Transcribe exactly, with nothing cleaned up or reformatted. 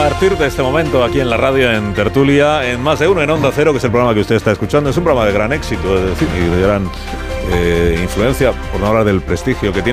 partir de este momento aquí en la radio, en Tertulia, en Más de Uno, en Onda Cero, que es el programa que usted está escuchando. Es un programa de gran éxito, es decir, y de gran eh, influencia, por no hablar del prestigio que tiene.